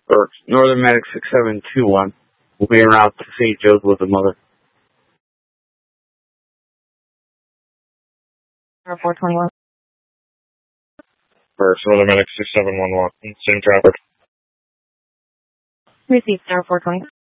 Or Northern Medic 6721. We'll be en route to St. Joe's with the mother. 421. First, Northern Medic 6711. Same traffic. Received, 420.